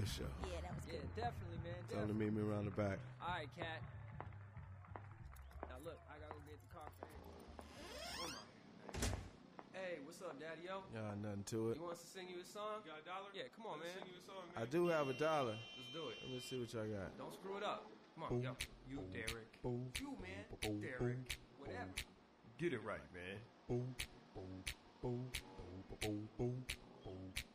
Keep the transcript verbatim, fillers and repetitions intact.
Good show. Yeah, that was Yeah, good. definitely, man. Tell him to Definitely. meet me around the back. All right, cat. Now look, I gotta go get the car for him. Hold on. Hey, what's up, Daddy? Yo, Yeah, nothing to it. you want us to sing you a song? You got a dollar? Yeah, come on, Let's man. sing you a song, man. I do have a dollar. Let's do it. Let me see what y'all got. Don't screw it up. Come on, Boom, yo. You, boom, Derek. boom, You, man. boom, boom, Derek. boom, Whatever. Get it right, man. Boom, boom, boom, boom, boom, boom, boom.